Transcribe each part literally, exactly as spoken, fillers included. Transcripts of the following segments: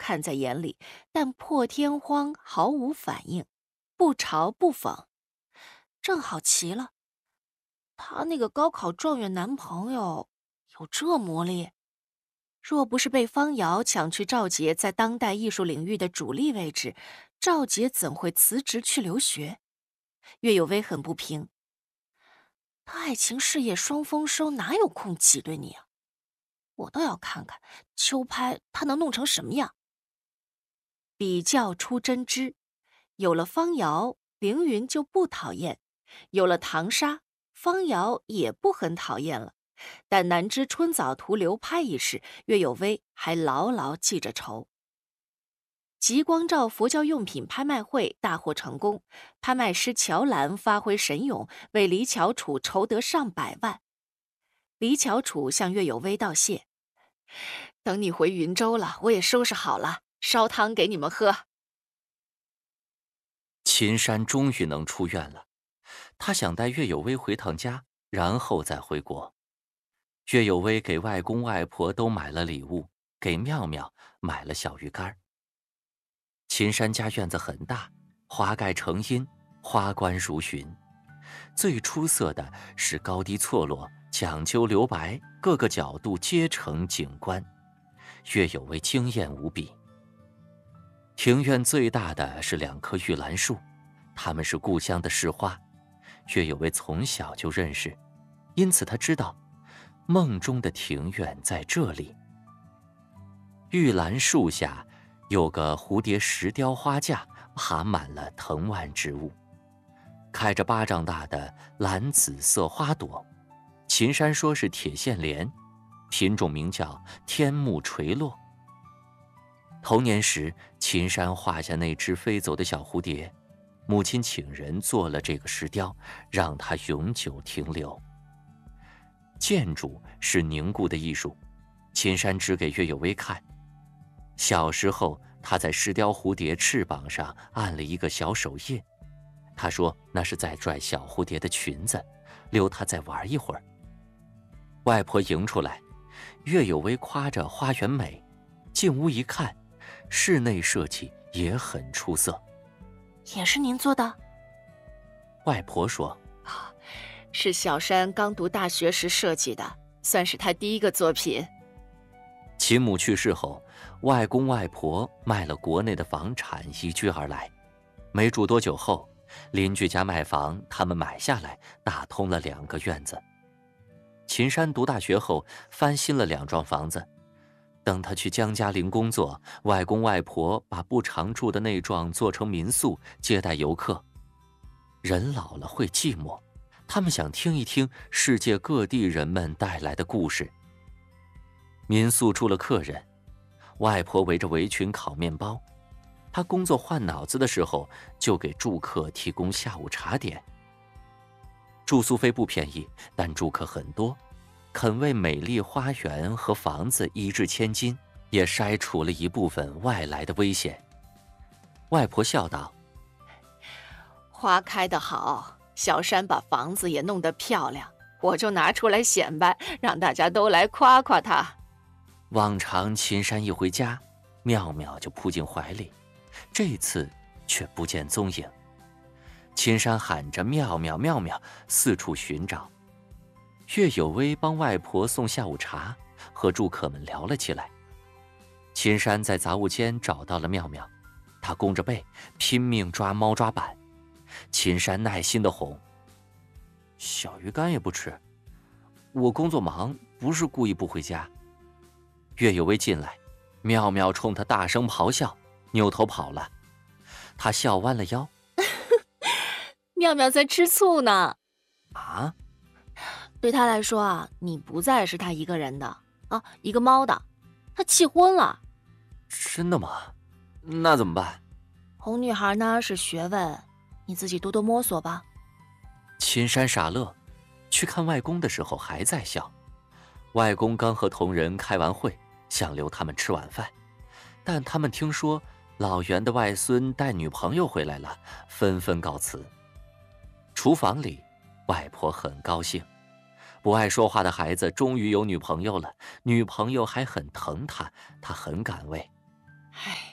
看在眼里，但破天荒毫无反应，不嘲不讽。正好奇了，她那个高考状元男朋友有这魔力？若不是被方瑶抢去赵杰在当代艺术领域的主力位置，赵杰怎会辞职去留学？岳有薇很不平，他爱情事业双丰收，哪有空挤兑你啊？我倒要看看秋拍他能弄成什么样。比较出真知，有了方瑶，凌云就不讨厌；有了唐莎，方瑶也不很讨厌了。但南知春早图流拍一事，岳有薇还牢牢记着仇。极光照佛教用品拍卖会大获成功，拍卖师乔兰发挥神勇，为李巧楚筹得上百万。李巧楚向岳有薇道谢：“等你回云州了，我也收拾好了，烧汤给你们喝。” 秦山终于能出院了，他想带岳有薇回趟家，然后再回国。岳有薇给外公外婆都买了礼物，给妙妙买了小鱼干。秦山家院子很大，华盖成荫，花冠如云。最出色的是高低错落，讲究留白，各个角度皆成景观。岳有薇惊艳无比。庭院最大的是两棵玉兰树，它们是故乡的市花，岳有薇从小就认识，因此他知道梦中的庭院在这里。玉兰树下有个蝴蝶石雕花架，爬满了藤蔓植物，开着巴掌大的蓝紫色花朵，秦山说是铁线莲，品种名叫天目垂落。童年时，秦山画下那只飞走的小蝴蝶，母亲请人做了这个石雕，让它永久停留。建筑是凝固的艺术，秦山指给岳有薇看。小时候，他在石雕蝴蝶翅膀上按了一个小手印，他说那是在拽小蝴蝶的裙子，留它再玩一会儿。外婆迎出来，岳有薇夸着花园美，进屋一看，室内设计也很出色。 也是您做的？ 外婆说， 是小山刚读大学时设计的，算是他第一个作品。 秦母去世后，外公外婆卖了国内的房产，移居而来。没住多久后，邻居家卖房，他们买下来，打通了两个院子。秦山读大学后，翻新了两幢房子。等他去江嘉林工作，外公外婆把不常住的那幢做成民宿，接待游客。人老了会寂寞，他们想听一听世界各地人们带来的故事。民宿住了客人，外婆围着围裙烤面包。她工作换脑子的时候，就给住客提供下午茶点。住宿费不便宜，但住客很多，肯为美丽花园和房子一掷千金，也筛除了一部分外来的危险。外婆笑道：“ 花开得好，小山把房子也弄得漂亮，我就拿出来显摆，让大家都来夸夸他。” 往常秦山一回家，妙妙就扑进怀里，这次却不见踪影。秦山喊着妙妙妙妙，四处寻找。岳有薇帮外婆送下午茶，和住客们聊了起来。秦山在杂物间找到了妙妙，她弓着背拼命抓猫抓板。秦山耐心地哄：“小鱼干也不吃，我工作忙，不是故意不回家。”岳有薇进来，妙妙冲他大声咆哮，扭头跑了。他笑弯了腰：“ 妙妙在吃醋呢。” 啊？ 对他来说啊，你不再是他一个人的啊，一个猫的，他气昏了。 真的吗？那怎么办？ 哄女孩呢是学问，你自己多多摸索吧。 秦山傻乐，去看外公的时候还在笑。外公刚和同仁开完会，想留他们吃晚饭，但他们听说老袁的外孙带女朋友回来了，纷纷告辞。厨房里，外婆很高兴，不爱说话的孩子终于有女朋友了，女朋友还很疼他，他很感慰。 唉，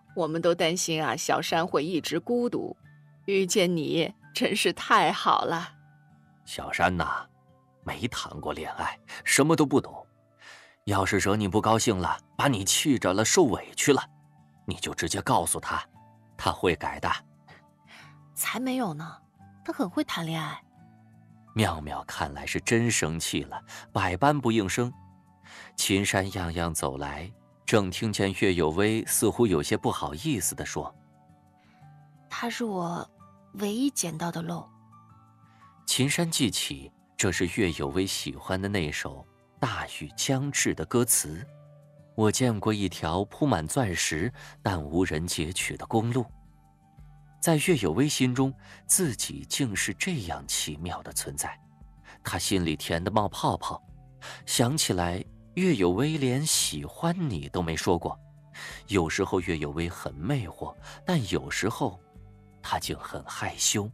我们都担心啊，小山会一直孤独，遇见你真是太好了。 小山呐，没谈过恋爱，什么都不懂。要是惹你不高兴了，把你气着了，受委屈了，你就直接告诉他，他会改的。 才没有呢，他很会谈恋爱。 妙妙看来是真生气了，百般不应声。秦山样样走来，正听见岳有为似乎有些不好意思地说：“ 他是我唯一捡到的漏。” 秦山记起这是岳有为喜欢的那首大雨将至的歌词。我见过一条铺满钻石但无人截取的公路。在岳有为心中，自己竟是这样奇妙的存在，他心里甜得冒泡泡。想起来，岳有为连喜欢你都没说过。有时候岳有为很魅惑，但有时候他竟很害羞。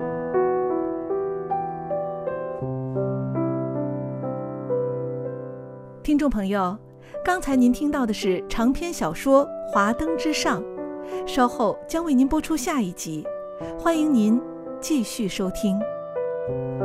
听众朋友，刚才您听到的是长篇小说《华灯之上》，稍后将为您播出下一集，欢迎您继续收听。